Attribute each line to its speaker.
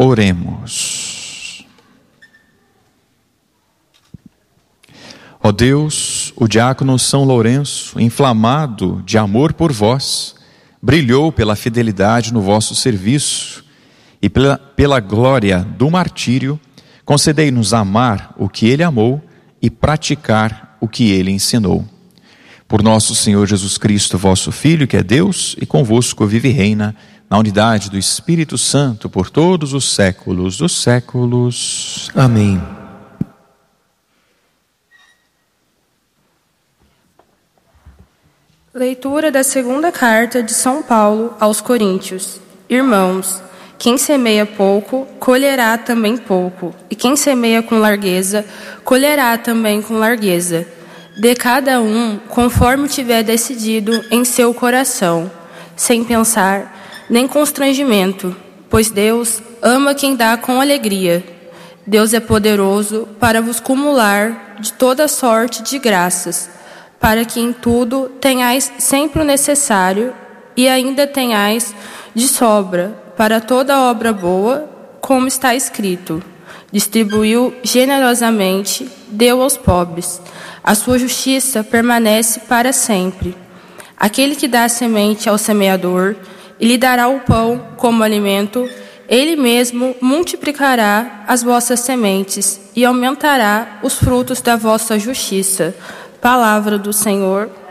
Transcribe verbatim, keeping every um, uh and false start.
Speaker 1: Oremos. Ó Deus, o diácono São Lourenço, inflamado de amor por vós, brilhou pela fidelidade no vosso serviço e pela, pela glória do martírio, concedei-nos amar o que ele amou e praticar o que ele ensinou. Por nosso Senhor Jesus Cristo, vosso Filho, que é Deus, e convosco vive e reina, na unidade do Espírito Santo, por todos os séculos dos séculos.
Speaker 2: Amém.
Speaker 3: Leitura da segunda carta de São Paulo aos Coríntios. Irmãos, quem semeia pouco, colherá também pouco, e quem semeia com largueza, colherá também com largueza. Dê cada um conforme tiver decidido em seu coração, sem pensar nem constrangimento, pois Deus ama quem dá com alegria. Deus é poderoso para vos cumular de toda sorte de graças, para que em tudo tenhais sempre o necessário e ainda tenhais de sobra para toda obra boa, como está escrito: distribuiu generosamente, deu aos pobres. A sua justiça permanece para sempre. Aquele que dá a semente ao semeador e lhe dará o pão como alimento, ele mesmo multiplicará as vossas sementes e aumentará os frutos da vossa justiça. Palavra do Senhor.